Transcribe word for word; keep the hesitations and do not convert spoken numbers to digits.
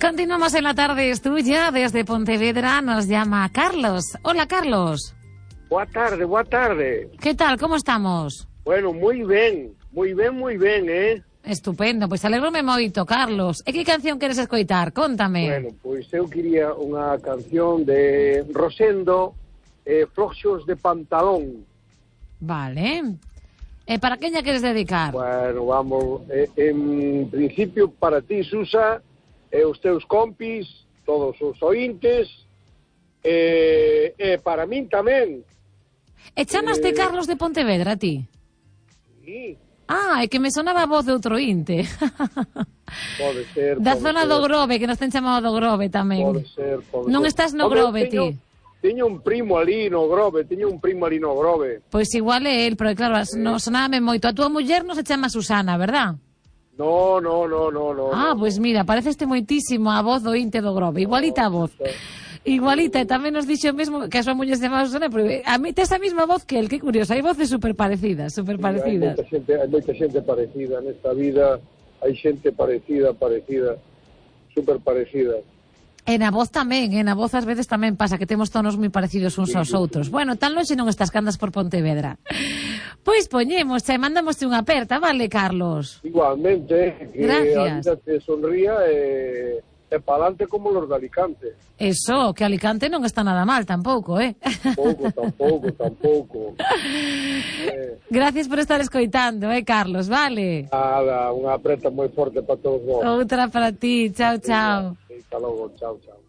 Continuamos en la tarde, es tuya. Desde Pontevedra nos llama Carlos. Hola, Carlos. Boa tarde, boa tarde. ¿Qué tal? ¿Cómo estamos? Bueno, moi ben, moi ben, moi ben, eh? Estupendo, pois alegrome moito, Carlos. E que canción queres escoitar? Contame. Bueno, pois eu quería unha canción de Rosendo, eh, Floxos de Pantalón. Vale. E para quen lla queres dedicar? Bueno, vamos, eh, en principio para ti, Susa, e os teus compis, todos os ointes, e, e para min tamén. E chamaste Eh, Carlos de Pontevedra, a ti? Sí, Ah, é que me sonaba a voz de outro inte. pode ser. Da pode zona ser, do Grove, que nos ten chamado do Grove tamén. Pode ser, pode Non ser. estás no Home, Grove, teño, ti? Teño un primo ali no Grove, teño un primo ali no Grove. Pois igual é el, pero claro, eh. no sonábame moito. A túa muller non se chama Susana, verdad? No, no, no, no, no. Ah, no. pois mira, pareceste moitísimo a voz do inte do Grove. Igualita a voz. Igualita, e tamén nos dixo mesmo que a súa muller se chama Susana, pero a mí tes a mesma voz que el, que curioso. Hai voces super parecidas, super Sí, parecidas. hai moita xente, hai moita xente parecida nesta vida, hai xente parecida, parecida, super parecida. E na voz tamén, e na voz ás veces tamén pasa que temos tonos moi parecidos uns aos outros. Bueno, tan longe non estás que andas por Pontevedra. Pois poñemos, e mandamos unha aperta, vale, Carlos? Igualmente, que Gracias. a vida te sonría e, e pa'lante como los de Alicante. Eso, que Alicante non está nada mal tampouco, eh? Tampouco, tampouco, tampouco. Eh, Gracias por estar escoitando, eh, Carlos, vale? nada, unha apreta moi forte para todos vos. Outra para ti, chao, chao. Hasta logo, chao, chao.